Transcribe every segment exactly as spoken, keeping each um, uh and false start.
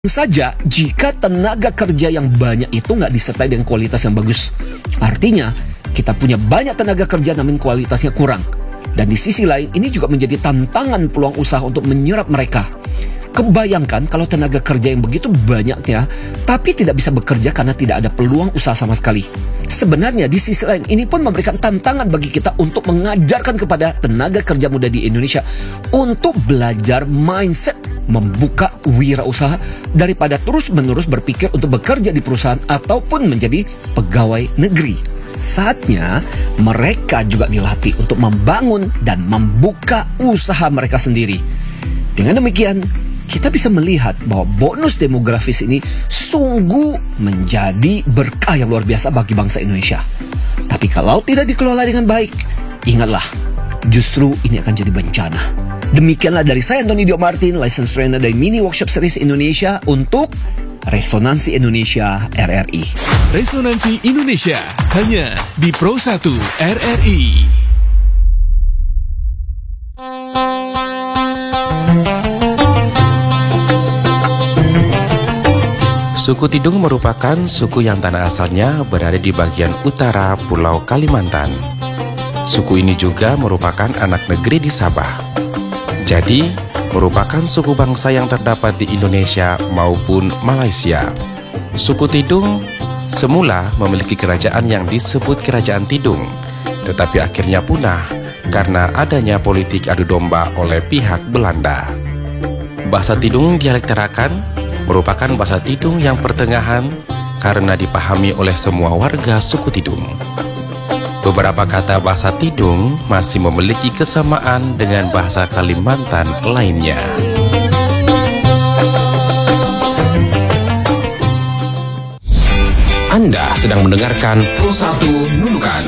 saja jika tenaga kerja yang banyak itu nggak disertai dengan kualitas yang bagus. Artinya, kita punya banyak tenaga kerja namun kualitasnya kurang. Dan di sisi lain, ini juga menjadi tantangan peluang usaha untuk menyerap mereka. Kebayangkan kalau tenaga kerja yang begitu banyaknya, tapi tidak bisa bekerja karena tidak ada peluang usaha sama sekali. Sebenarnya di sisi lain, ini pun memberikan tantangan bagi kita untuk mengajarkan kepada tenaga kerja muda di Indonesia untuk belajar mindset membuka wirausaha daripada terus-menerus berpikir untuk bekerja di perusahaan ataupun menjadi pegawai negeri. Saatnya mereka juga dilatih untuk membangun dan membuka usaha mereka sendiri. Dengan demikian, kita bisa melihat bahwa bonus demografis ini sungguh menjadi berkah yang luar biasa bagi bangsa Indonesia. Tapi kalau tidak dikelola dengan baik, ingatlah, justru ini akan jadi bencana. Demikianlah dari saya, Antoni Dio Martin, License Trainer dari Mini Workshop Series Indonesia untuk Resonansi Indonesia R R I. Resonansi Indonesia, hanya di Pro satu R R I. Suku Tidung merupakan suku yang tanah asalnya berada di bagian utara Pulau Kalimantan. Suku ini juga merupakan anak negeri di Sabah. Jadi, merupakan suku bangsa yang terdapat di Indonesia maupun Malaysia. Suku Tidung semula memiliki kerajaan yang disebut Kerajaan Tidung, tetapi akhirnya punah karena adanya politik adu domba oleh pihak Belanda. Bahasa Tidung dialek Tarakan merupakan bahasa Tidung yang pertengahan karena dipahami oleh semua warga suku Tidung. Beberapa kata bahasa Tidung masih memiliki kesamaan dengan bahasa Kalimantan lainnya. Anda sedang mendengarkan Pro satu Nunukan.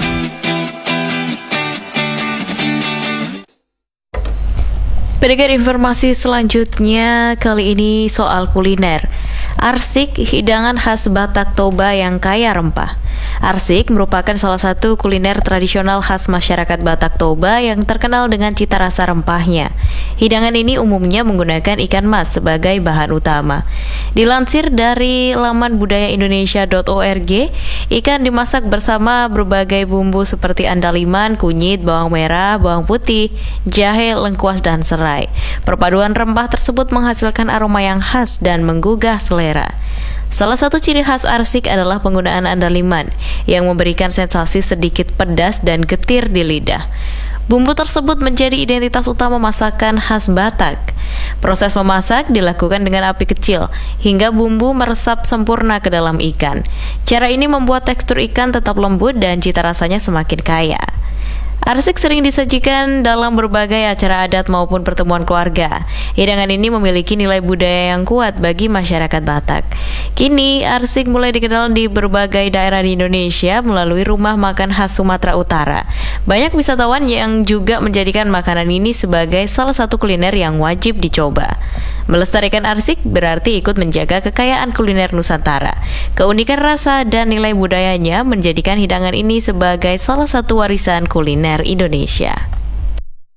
Pendengar, informasi selanjutnya kali ini soal kuliner. Arsik, hidangan khas Batak Toba yang kaya rempah. Arsik merupakan salah satu kuliner tradisional khas masyarakat Batak Toba yang terkenal dengan cita rasa rempahnya. Hidangan ini umumnya menggunakan ikan mas sebagai bahan utama. Dilansir dari laman budaya indonesia dot org, ikan dimasak bersama berbagai bumbu seperti andaliman, kunyit, bawang merah, bawang putih, jahe, lengkuas, dan serai. Perpaduan rempah tersebut menghasilkan aroma yang khas dan menggugah selera. Salah satu ciri khas arsik adalah penggunaan andaliman yang memberikan sensasi sedikit pedas dan getir di lidah. Bumbu tersebut menjadi identitas utama masakan khas Batak. Proses memasak dilakukan dengan api kecil hingga bumbu meresap sempurna ke dalam ikan. Cara ini membuat tekstur ikan tetap lembut dan cita rasanya semakin kaya. Arsik sering disajikan dalam berbagai acara adat maupun pertemuan keluarga. Hidangan ini memiliki nilai budaya yang kuat bagi masyarakat Batak. Kini, arsik mulai dikenal di berbagai daerah di Indonesia melalui rumah makan khas Sumatera Utara. Banyak wisatawan yang juga menjadikan makanan ini sebagai salah satu kuliner yang wajib dicoba. Melestarikan arsik berarti ikut menjaga kekayaan kuliner Nusantara. Keunikan rasa dan nilai budayanya menjadikan hidangan ini sebagai salah satu warisan kuliner Indonesia.